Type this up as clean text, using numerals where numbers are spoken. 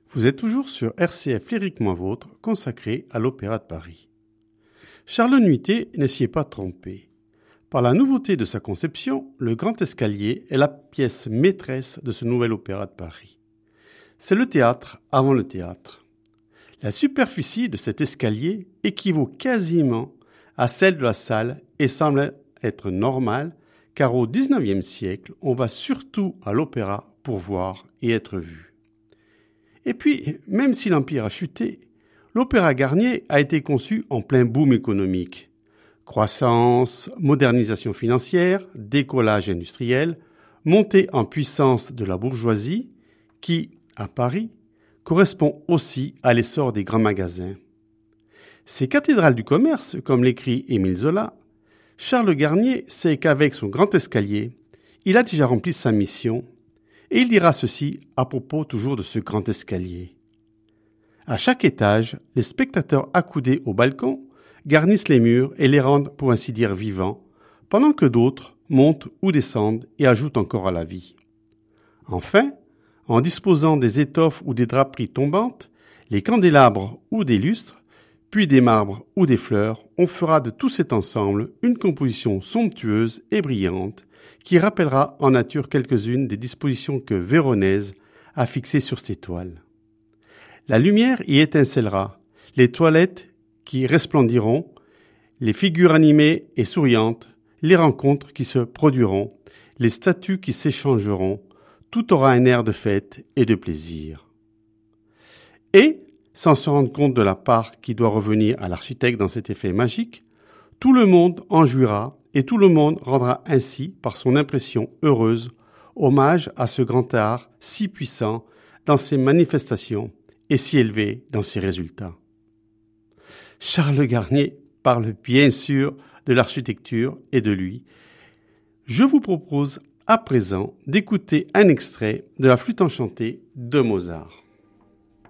Vous êtes toujours sur RCF Lyriquement Vôtre, consacré à l'Opéra de Paris. Charles Nuité ne s'y est pas trompé. Par la nouveauté de sa conception, le Grand Escalier est la pièce maîtresse de ce nouvel Opéra de Paris. C'est le théâtre avant le théâtre. La superficie de cet escalier équivaut quasiment à celle de la salle et semble être normale, car au XIXe siècle, on va surtout à l'opéra pour voir et être vu. Et puis, même si l'Empire a chuté, l'Opéra Garnier a été conçu en plein boom économique. Croissance, modernisation financière, décollage industriel, montée en puissance de la bourgeoisie qui, à Paris, correspond aussi à l'essor des grands magasins. Ces cathédrales du commerce, comme l'écrit Émile Zola, Charles Garnier sait qu'avec son grand escalier, il a déjà rempli sa mission, et il dira ceci à propos toujours de ce grand escalier. À chaque étage, les spectateurs accoudés au balcon garnissent les murs et les rendent, pour ainsi dire, vivants, pendant que d'autres montent ou descendent et ajoutent encore à la vie. Enfin, en disposant des étoffes ou des draperies tombantes, les candélabres ou des lustres, puis des marbres ou des fleurs, on fera de tout cet ensemble une composition somptueuse et brillante qui rappellera en nature quelques-unes des dispositions que Véronèse a fixées sur ses toiles. La lumière y étincellera, les toilettes qui resplendiront, les figures animées et souriantes, les rencontres qui se produiront, les statues qui s'échangeront, tout aura un air de fête et de plaisir. Et, sans se rendre compte de la part qui doit revenir à l'architecte dans cet effet magique, tout le monde en jouira et tout le monde rendra ainsi, par son impression heureuse, hommage à ce grand art si puissant dans ses manifestations et si élevé dans ses résultats. Charles Garnier parle bien sûr de l'architecture et de lui. Je vous propose à présent d'écouter un extrait de la Flûte enchantée de Mozart.